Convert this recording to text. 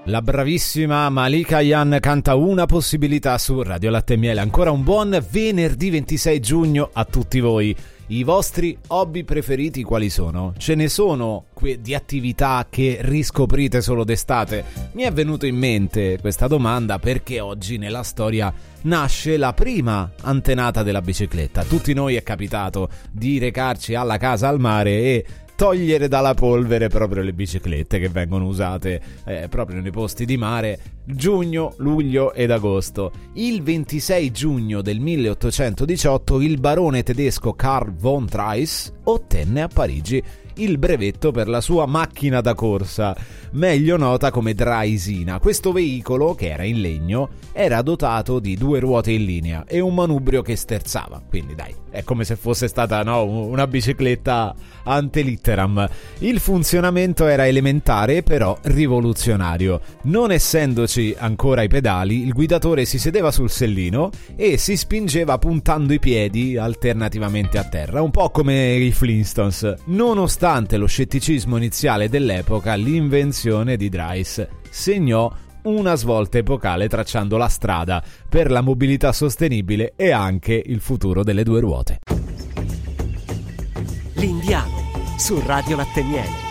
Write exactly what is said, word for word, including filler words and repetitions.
La bravissima Malika Ayane canta Una possibilità su Radio Latte e Miele. Ancora un buon venerdì ventisei giugno a tutti voi. I vostri hobby preferiti quali sono? Ce ne sono que- di attività che riscoprite solo d'estate? Mi è venuto in mente questa domanda perché oggi nella storia nasce la prima antenata della bicicletta. Tutti noi è capitato di recarci alla casa al mare e togliere dalla polvere proprio le biciclette che vengono usate eh, proprio nei posti di mare giugno, luglio ed agosto. Il ventisei giugno del milleottocentodiciotto il barone tedesco Karl von Drais ottenne a Parigi il brevetto per la sua macchina da corsa, meglio nota come Draisina. Questo veicolo, che era in legno, era dotato di due ruote in linea e un manubrio che sterzava, quindi dai, è come se fosse stata no, una bicicletta ante litteram. Il funzionamento era elementare però rivoluzionario. Non essendoci ancora i pedali, il guidatore si sedeva sul sellino e si spingeva puntando i piedi alternativamente a terra, un po' come i Flintstones. Nonostante lo scetticismo iniziale dell'epoca, l'invenzione di Drais segnò una svolta epocale tracciando la strada per la mobilità sostenibile e anche il futuro delle due ruote. L'Indiano su Radio Latte e Miele.